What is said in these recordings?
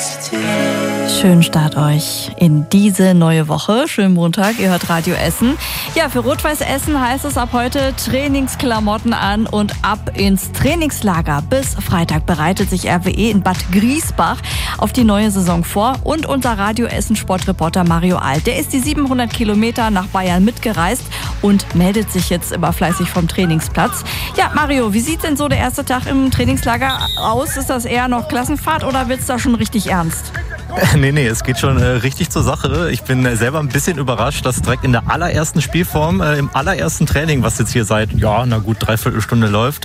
Schönen Start euch in diese neue Woche. Schönen Montag, ihr hört Radio Essen. Ja, für Rot-Weiß Essen heißt es ab heute Trainingsklamotten an und ab ins Trainingslager. Bis Freitag bereitet sich RWE in Bad Griesbach auf die neue Saison vor. Und unser Radio Essen Sportreporter Mario Alt, der ist die 700 Kilometer nach Bayern mitgereist und meldet sich jetzt immer fleißig vom Trainingsplatz. Ja, Mario, wie sieht denn so der erste Tag im Trainingslager aus? Ist das eher noch Klassenfahrt oder wird's da schon richtig ernst? Nee, es geht schon richtig zur Sache. Ich bin selber ein bisschen überrascht, dass direkt in der allerersten Spielform, im allerersten Training, was jetzt hier seit, dreiviertel Stunde läuft,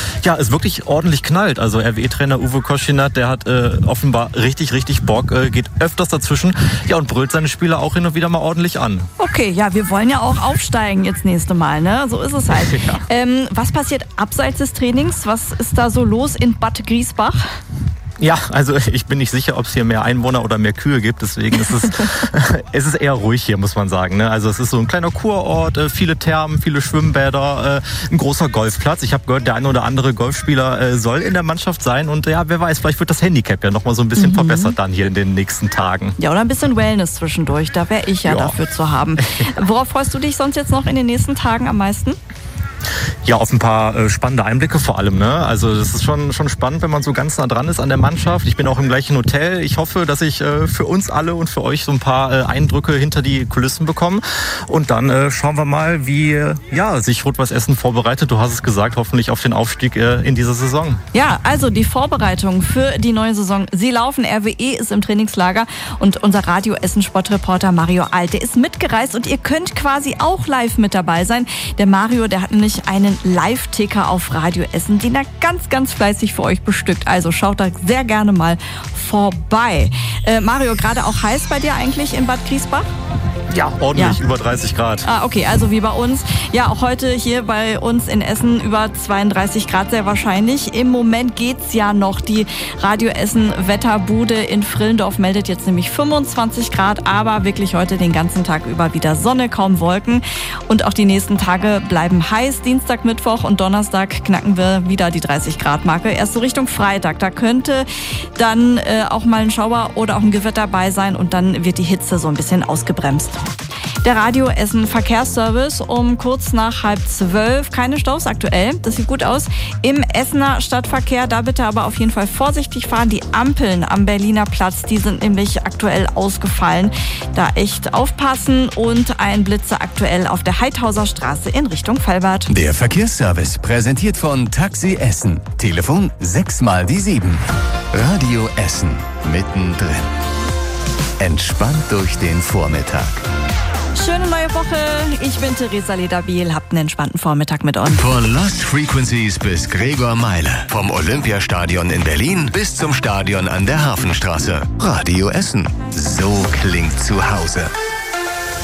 es wirklich ordentlich knallt. Also RWE-Trainer Uwe Koschinat, der hat offenbar richtig Bock, geht öfters dazwischen, und brüllt seine Spieler auch hin und wieder mal ordentlich an. Okay, wir wollen ja auch aufsteigen jetzt nächste Mal, ne? So ist es halt. Ja. Was passiert abseits des Trainings? Was ist da so los in Bad Griesbach? Ja, also ich bin nicht sicher, ob es hier mehr Einwohner oder mehr Kühe gibt, deswegen ist es ist eher ruhig hier, muss man sagen. Ne? Also es ist so ein kleiner Kurort, viele Thermen, viele Schwimmbäder, ein großer Golfplatz. Ich habe gehört, der eine oder andere Golfspieler soll in der Mannschaft sein und wer weiß, vielleicht wird das Handicap ja nochmal so ein bisschen verbessert dann hier in den nächsten Tagen. Ja, oder ein bisschen Wellness zwischendurch, da wäre ich ja dafür zu haben. Worauf freust du dich sonst jetzt noch in den nächsten Tagen am meisten? Ja, auf ein paar spannende Einblicke vor allem. Ne? Also das ist schon spannend, wenn man so ganz nah dran ist an der Mannschaft. Ich bin auch im gleichen Hotel. Ich hoffe, dass ich für uns alle und für euch so ein paar Eindrücke hinter die Kulissen bekomme. Und dann schauen wir mal, wie sich Rot-Weiß Essen vorbereitet. Du hast es gesagt, hoffentlich auf den Aufstieg in dieser Saison. Ja, also die Vorbereitungen für die neue Saison, sie laufen. RWE ist im Trainingslager und unser Radio Essen Sportreporter Mario Alt, der ist mitgereist und ihr könnt quasi auch live mit dabei sein. Der Mario, der hat nämlich einen Live-Ticker auf Radio Essen, den er ganz fleißig für euch bestückt. Also schaut da sehr gerne mal vorbei. Mario, gerade auch heiß bei dir eigentlich in Bad Griesbach? Ja, ordentlich, über 30 Grad. Okay, also wie bei uns. Ja, auch heute hier bei uns in Essen über 32 Grad sehr wahrscheinlich. Im Moment geht's ja noch. Die Radio Essen Wetterbude in Frillendorf meldet jetzt nämlich 25 Grad, aber wirklich heute den ganzen Tag über wieder Sonne, kaum Wolken. Und auch die nächsten Tage bleiben heiß. Dienstag, Mittwoch und Donnerstag knacken wir wieder die 30 Grad Marke. Erst so Richtung Freitag. Da könnte dann auch mal ein Schauer oder auch ein Gewitter dabei sein und dann wird die Hitze so ein bisschen ausgebremst. Der Radio Essen Verkehrsservice um kurz nach 11:30. Keine Staus aktuell, das sieht gut aus. Im Essener Stadtverkehr, da bitte aber auf jeden Fall vorsichtig fahren. Die Ampeln am Berliner Platz, die sind nämlich aktuell ausgefallen. Da echt aufpassen und ein Blitzer aktuell auf der Heidhauser Straße in Richtung Fallbad. Der Verkehrsservice präsentiert von Taxi Essen. Telefon 6x7. Radio Essen mittendrin. Entspannt durch den Vormittag. Schöne neue Woche. Ich bin Theresa Lederbiel. Habt einen entspannten Vormittag mit uns. Von Lost Frequencies bis Gregor Meile. Vom Olympiastadion in Berlin bis zum Stadion an der Hafenstraße. Radio Essen. So klingt zu Hause.